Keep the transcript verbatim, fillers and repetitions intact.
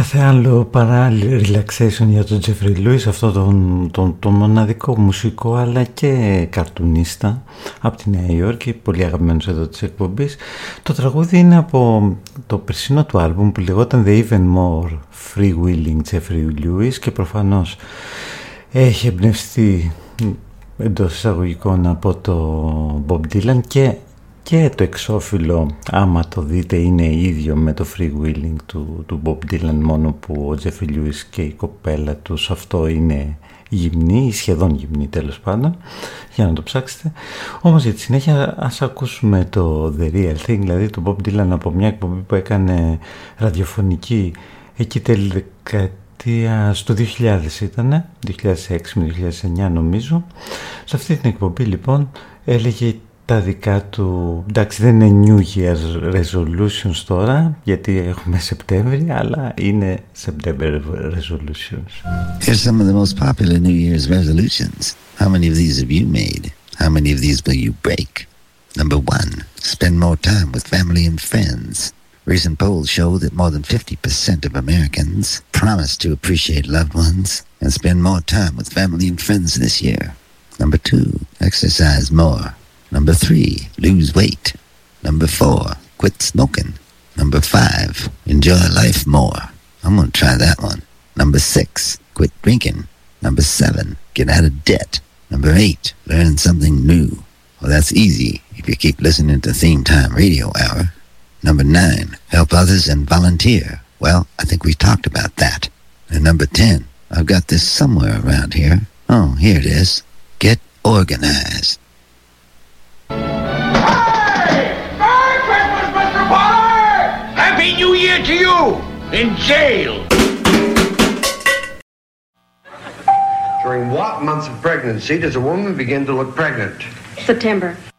κάθε άλλο παρά relaxation για τον Τζέφρι Λούις, αυτό τον, τον, τον μοναδικό μουσικό αλλά και καρτουνίστα από τη Νέα Υόρκη, πολύ αγαπημένος εδώ της εκπομπής. Το τραγούδι είναι από το περσινό του άλμπουμ που λεγόταν The Even More Freewheeling Jeffrey Lewis και προφανώς έχει εμπνευστεί εντός εισαγωγικών από το Bob Dylan και Και το εξώφυλλο, άμα το δείτε, είναι ίδιο με το freewheeling του, του Bob Dylan, μόνο που ο Jeffrey Lewis και η κοπέλα τους αυτό είναι γυμνή ή σχεδόν γυμνή, τέλος πάντων, για να το ψάξετε. Όμως για τη συνέχεια ας ακούσουμε το The Real Thing, δηλαδή το Bob Dylan από μια εκπομπή που έκανε ραδιοφωνική εκεί τέλη δεκαετία, στο δύο χιλιάδες ήταν, δύο χιλιάδες έξι με δύο χιλιάδες εννιά νομίζω. Σε αυτή την εκπομπή λοιπόν έλεγε τα δικά του, εντάξει δεν είναι New Year's Resolutions τώρα γιατί έχουμε Σεπτέμβρη, αλλά είναι September Resolutions. Here's some of the most popular New Year's resolutions. How many of these have you made? How many of these will you break? Number one, spend more time with family and friends. Recent polls show that more than fifty percent of Americans promise to appreciate loved ones and spend more time with family and friends this year. Number two, exercise more. Number three, lose weight. Number four, quit smoking. Number five, enjoy life more. I'm going to try that one. Number six, quit drinking. Number seven, get out of debt. Number eight, learn something new. Well, that's easy if you keep listening to Theme Time Radio Hour. Number nine, help others and volunteer. Well, I think we talked about that. And number ten, I've got this somewhere around here. Oh, here it is. Get organized. Happy New Year to you! In jail! During what months of pregnancy does a woman begin to look pregnant? September.